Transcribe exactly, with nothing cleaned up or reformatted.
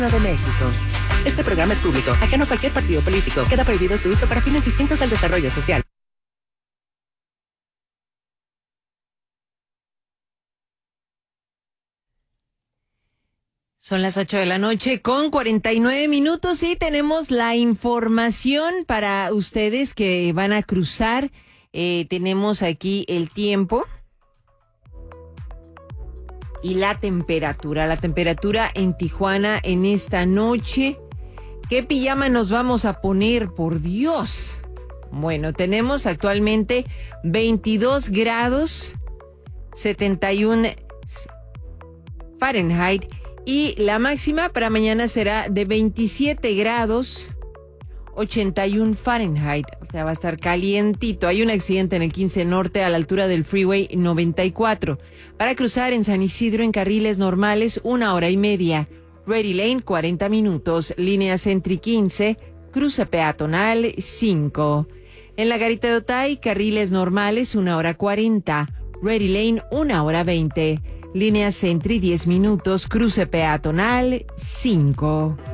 de México. Este programa es público, ajeno a cualquier partido político. Queda prohibido su uso para fines distintos al desarrollo social. Son las ocho de la noche con cuarenta y nueve minutos y tenemos la información para ustedes que van a cruzar. Eh, tenemos aquí el tiempo y la temperatura. La temperatura en Tijuana en esta noche. ¿Qué pijama nos vamos a poner? Por Dios. Bueno, tenemos actualmente veintidós grados, setenta y uno Fahrenheit. Y la máxima para mañana será de veintisiete grados, ochenta y uno Fahrenheit. O sea, va a estar calientito. Hay un accidente en el quince Norte a la altura del Freeway noventa y cuatro. Para cruzar en San Isidro en carriles normales, una hora y media. Ready Lane, cuarenta minutos. Línea Sentry quince, cruce peatonal cinco. En la Garita de Otay, carriles normales, una hora cuarenta. Ready Lane, una hora veinte. Línea Sentry diez minutos, cruce peatonal cinco.